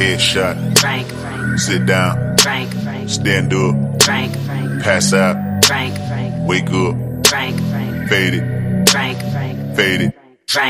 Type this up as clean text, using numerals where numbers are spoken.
Headshot. Frank. Sit down. Frank. Stand up. Frank. Pass out. Frank. Wake up. Frank. Fade it. Frank. Fade it.